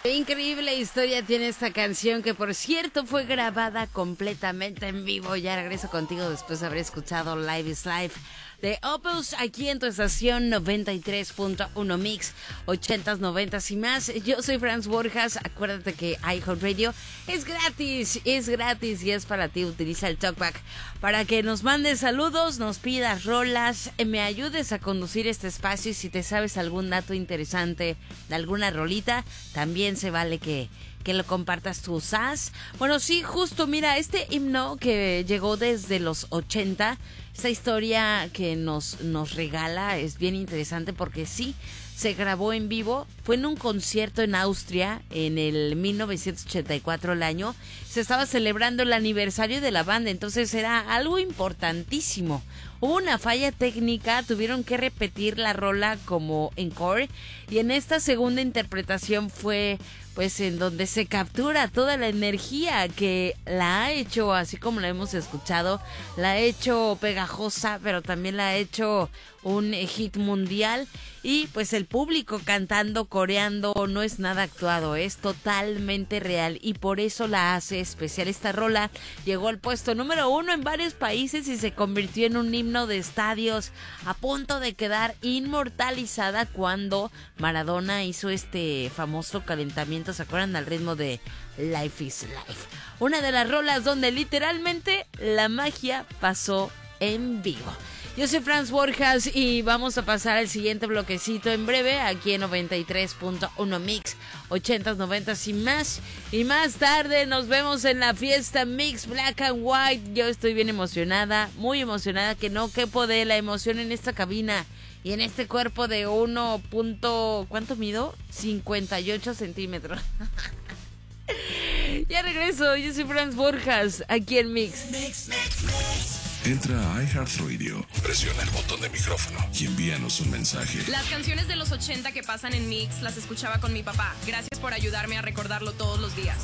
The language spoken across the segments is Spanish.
Qué increíble historia tiene esta canción que, por cierto, fue grabada completamente en vivo. Ya regreso contigo después de haber escuchado Live is Life de Opus aquí en tu estación 93.1 Mix, 80s, 90s y más. Yo soy Franz Borjas. Acuérdate que iHeartRadio es gratis y es para ti. Utiliza el TalkBack para que nos mandes saludos, nos pidas rolas, me ayudes a conducir este espacio y si te sabes algún dato interesante de alguna rolita, también se vale que lo compartas tú, ¿sabes? Bueno, sí, justo, mira, este himno que llegó desde los 80, esta historia que nos regala es bien interesante porque sí, se grabó en vivo, fue en un concierto en Austria en el 1984 el año, se estaba celebrando el aniversario de la banda, entonces era algo importantísimo. Hubo una falla técnica, tuvieron que repetir la rola como encore y en esta segunda interpretación fue pues en donde se captura toda la energía que la ha hecho, así como la hemos escuchado, la ha hecho pegajosa, pero también la ha hecho un hit mundial y pues el público cantando, coreando, no es nada actuado, es totalmente real y por eso la hace especial. Esta rola llegó al puesto número 1 en varios países y se convirtió en un himno de estadios a punto de quedar inmortalizada cuando Maradona hizo este famoso calentamiento, ¿se acuerdan? Al ritmo de Life is Life, una de las rolas donde literalmente la magia pasó en vivo. Yo soy Franz Borjas y vamos a pasar al siguiente bloquecito en breve aquí en 93.1 Mix, 80s, 90s y más. Y más tarde nos vemos en la fiesta Mix Black and White. Yo estoy bien emocionada, muy emocionada, que no quepo de la emoción en esta cabina y en este cuerpo de 1. ¿Cuánto mido? 58 centímetros. Ya regreso, yo soy Franz Borjas aquí en Mix. Entra a iHeartRadio, presiona el botón de micrófono y envíanos un mensaje. Las canciones de los 80 que pasan en Mix las escuchaba con mi papá. Gracias por ayudarme a recordarlo todos los días.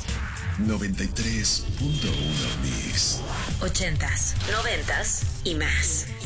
93.1 Mix. 80s, 90s y más.